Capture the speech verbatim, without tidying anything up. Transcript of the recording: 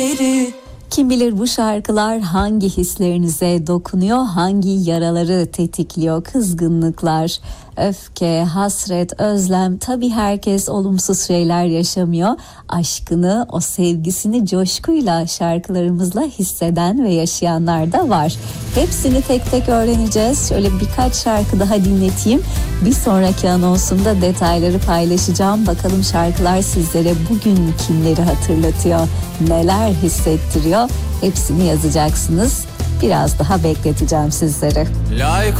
biri. Kim bilir bu şarkılar hangi hislerinize dokunuyor, hangi yaraları tetikliyor? Kızgınlıklar, öfke, hasret, özlem. Tabii herkes olumsuz şeyler yaşamıyor. Aşkını, o sevgisini coşkuyla şarkılarımızla hisseden ve yaşayanlar da var. Hepsini tek tek öğreneceğiz. Şöyle birkaç şarkı daha dinleteyim. Bir sonraki anonsumda detayları paylaşacağım. Bakalım şarkılar sizlere bugün kimleri hatırlatıyor, neler hissettiriyor? Hepsini yazacaksınız. Biraz daha bekleteceğim sizleri. Layık